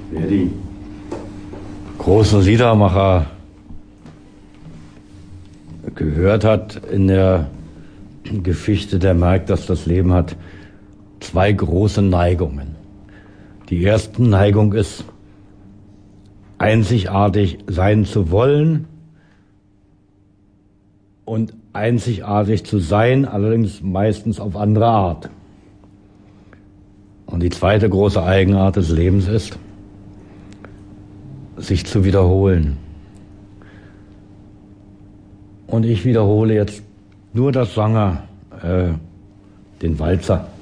Wer die großen Liedermacher gehört hat in der Geschichte, der merkt, dass das Leben hat zwei große Neigungen. Die erste Neigung ist, einzigartig sein zu wollen und einzigartig zu sein, allerdings meistens auf andere Art. Und die zweite große Eigenart des Lebens ist, sich zu wiederholen. Und ich wiederhole jetzt nur das Sanger, den Walzer.